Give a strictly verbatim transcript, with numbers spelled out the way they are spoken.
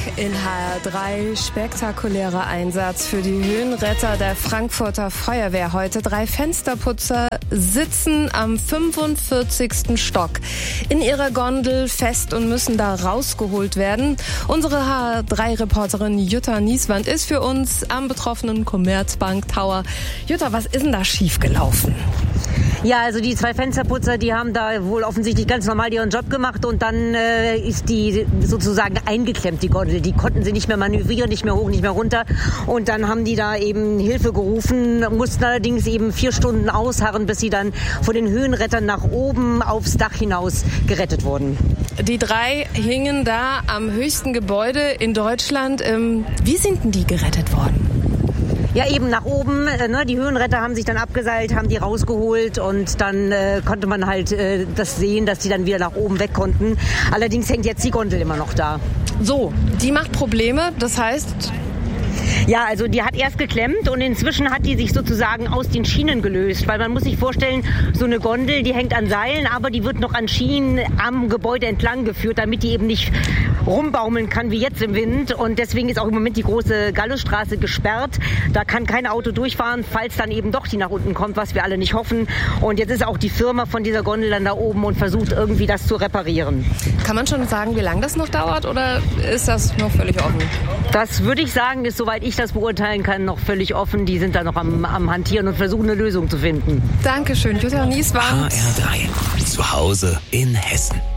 in H R drei. Spektakulärer Einsatz für die Höhenretter der Frankfurter Feuerwehr heute. Drei Fensterputzer sitzen am fünfundvierzigsten Stock in ihrer Gondel fest und müssen da rausgeholt werden. Unsere H R drei Reporterin Jutta Nieswand ist für uns am betroffenen Commerzbank Tower. Jutta, was ist denn da schiefgelaufen? Ja, also die zwei Fensterputzer, die haben da wohl offensichtlich ganz normal ihren Job gemacht und dann äh, ist die sozusagen eingeklemmt, die Gondel. Die konnten sie nicht mehr manövrieren, nicht mehr hoch, nicht mehr runter. Und dann haben die da eben Hilfe gerufen, mussten allerdings eben vier Stunden ausharren, bis sie dann von den Höhenrettern nach oben aufs Dach hinaus gerettet wurden. Die drei hingen da am höchsten Gebäude in Deutschland. Ähm, wie sind denn die gerettet worden? Ja, eben nach oben. Äh, ne, die Höhenretter haben sich dann abgeseilt, haben die rausgeholt und dann äh, konnte man halt äh, das sehen, dass die dann wieder nach oben weg konnten. Allerdings hängt jetzt die Gondel immer noch da. So, die macht Probleme, das heißt... Ja, also die hat erst geklemmt und inzwischen hat die sich sozusagen aus den Schienen gelöst, weil man muss sich vorstellen, so eine Gondel, die hängt an Seilen, aber die wird noch an Schienen am Gebäude entlang geführt, damit die eben nicht rumbaumeln kann wie jetzt im Wind und deswegen ist auch im Moment die große Gallusstraße gesperrt. Da kann kein Auto durchfahren, falls dann eben doch die nach unten kommt, was wir alle nicht hoffen. Und jetzt ist auch die Firma von dieser Gondel dann da oben und versucht irgendwie das zu reparieren. Kann man schon sagen, wie lange das noch dauert oder ist das noch völlig offen? Das würde ich sagen, ist, soweit ich das beurteilen kann, noch völlig offen. Die sind da noch am, am Hantieren und versuchen eine Lösung zu finden. Dankeschön, Jutta Nieswand. H R drei. Zu Hause in Hessen.